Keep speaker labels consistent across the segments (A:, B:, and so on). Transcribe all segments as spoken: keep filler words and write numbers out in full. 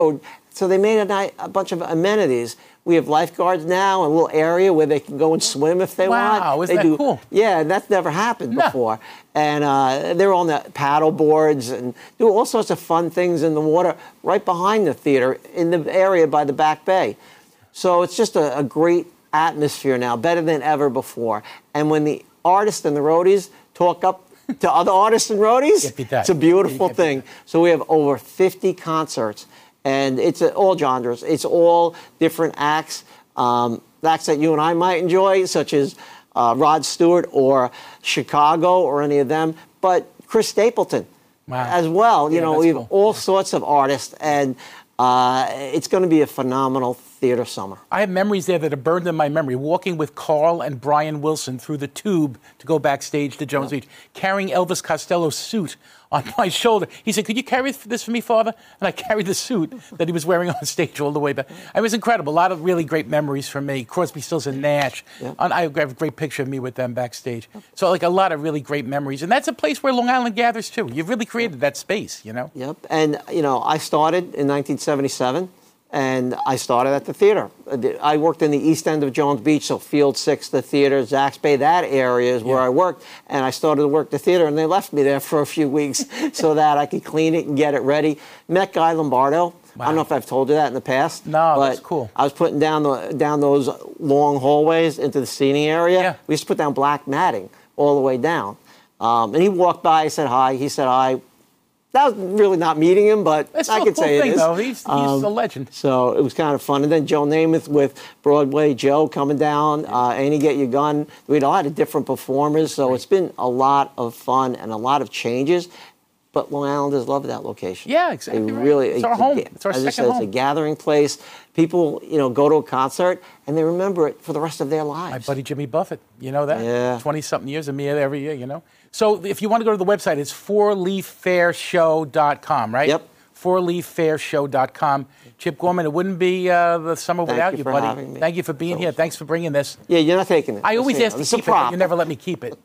A: So they made a, night, a bunch of amenities. We have lifeguards now, a little area where they can go and swim if they
B: wow,
A: want.
B: Wow, isn't
A: they
B: that
A: do,
B: cool?
A: Yeah, and that's never happened
B: no.
A: before. And uh, they're on the paddle boards and do all sorts of fun things in the water right behind the theater in the area by the Back Bay. So it's just a, a great atmosphere now, better than ever before. And when the artists and the roadies talk up to other artists and roadies, it's a beautiful thing. So we have over fifty concerts. And it's all genres. It's all different acts, um, acts that you and I might enjoy, such as uh, Rod Stewart or Chicago or any of them. But Chris Stapleton wow. as well. You
B: yeah,
A: know, we have
B: cool.
A: all sorts of artists, and uh, it's going to be a phenomenal theater summer.
B: I have memories there that are burned in my memory. Walking with Carl and Brian Wilson through the tube to go backstage to Jones Beach, carrying Elvis Costello's suit on my shoulder. He said, could you carry this for me, Father? And I carried the suit that he was wearing on stage all the way back. It was incredible. A lot of really great memories for me. Crosby, Stills, and Nash. Yep. I have a great picture of me with them backstage. So, like, a lot of really great memories. And that's a place where Long Island gathers, too. You've really created that space, you know?
A: Yep. And, you know, I started in nineteen seventy-seven. And I started at the theater. I worked in the east end of Jones Beach, so Field Six, the theater, Zacks Bay, that area is where yeah. I worked. And I started to work the theater, and they left me there for a few weeks so that I could clean it and get it ready. Met Guy Lombardo. Wow. I don't know if I've told you that in the past.
B: No,
A: but
B: that's cool.
A: I was putting down the down those long hallways into the seating area.
B: Yeah.
A: We used to put down black matting all the way down. Um, and he walked by, I said hi, he said hi. That was really not meeting him, but
B: it's
A: I could
B: cool
A: say
B: thing,
A: it is.
B: Though. He's, he's
A: um,
B: a legend.
A: So it was kind of fun. And then Joe Namath with Broadway Joe coming down, uh, Annie Get Your Gun. We had a lot of different performers, so it's been a lot of fun and a lot of changes. But Long Islanders love that location.
B: Yeah, exactly.
A: They
B: right.
A: really,
B: it's our home. It's our
A: as
B: second
A: I said,
B: home.
A: It's a gathering place. People, you know, go to a concert and they remember it for the rest of their lives.
B: My buddy Jimmy Buffett, you know that?
A: Yeah.
B: twenty-something years of me every year, you know? So if you want to go to the website, it's four leaf fair show dot com, right?
A: Yep.
B: four leaf fair show dot com. Chip Gorman, it wouldn't be uh, the summer
A: Thank
B: without
A: you
B: you,
A: for
B: buddy.
A: having me.
B: Thank you for being
A: So
B: here. Thanks for bringing this.
A: Yeah, you're not taking it.
B: I always
A: Just,
B: ask
A: you know,
B: to keep it, but you never let me keep it.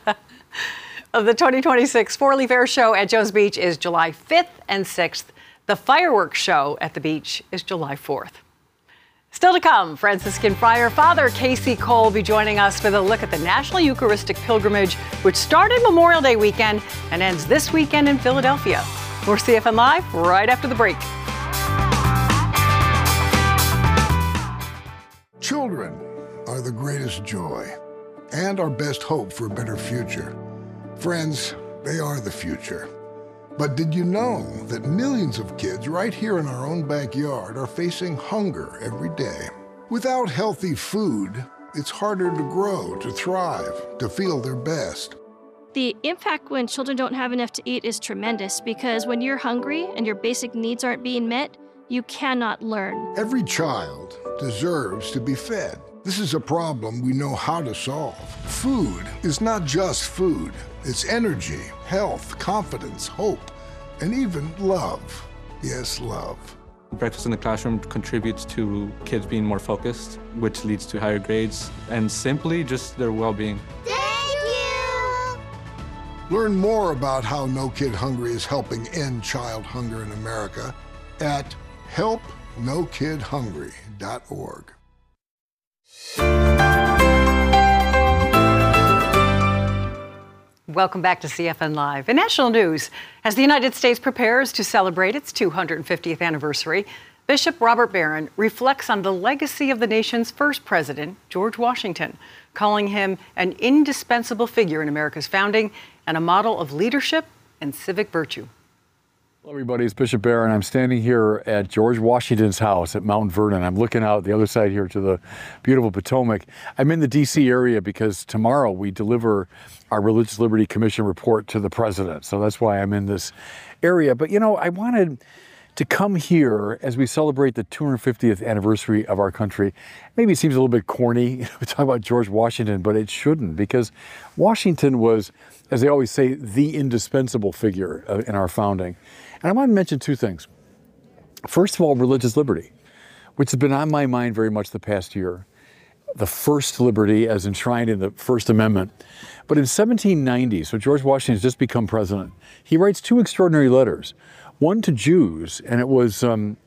C: The twenty twenty-six Four Leaf Air Show at Jones Beach is July fifth and sixth. The fireworks show at the beach is July fourth. Still to come, Franciscan Friar Father Casey Cole will be joining us with a look at the National Eucharistic Pilgrimage, which started Memorial Day weekend and ends this weekend in Philadelphia. More C F N Live right after the break.
D: Children are the greatest joy and our best hope for a better future. Friends, they are the future. But did you know that millions of kids right here in our own backyard are facing hunger every day? Without healthy food, it's harder to grow, to thrive, to feel their best.
E: The impact when children don't have enough to eat is tremendous because when you're hungry and your basic needs aren't being met, you cannot learn.
D: Every child deserves to be fed. This is a problem we know how to solve. Food is not just food. It's energy, health, confidence, hope, and even love. Yes, love.
F: Breakfast in the classroom contributes to kids being more focused, which leads to higher grades, and simply just their well-being.
G: Thank you!
D: Learn more about how No Kid Hungry is helping end child hunger in America at help no kid hungry dot org.
C: Welcome back to C F N Live. In national news, as the United States prepares to celebrate its two hundred fiftieth anniversary, Bishop Robert Barron reflects on the legacy of the nation's first president, George Washington, calling him an indispensable figure in America's founding and a model of leadership and civic virtue.
H: Hello, everybody. It's Bishop Barron. I'm standing here at George Washington's house at Mount Vernon. I'm looking out the other side here to the beautiful Potomac. I'm in the D C area because tomorrow we deliver our Religious Liberty Commission report to the president. So that's why I'm in this area. But, you know, I wanted to come here as we celebrate the two hundred fiftieth anniversary of our country. Maybe it seems a little bit corny to talk about George Washington, but it shouldn't, because Washington was, as they always say, the indispensable figure uh, in our founding. And I want to mention two things. First of all, religious liberty, which has been on my mind very much the past year. The first liberty as enshrined in the First Amendment. But in seventeen ninety, so George Washington has just become president, he writes two extraordinary letters. One to Jews, and it was um,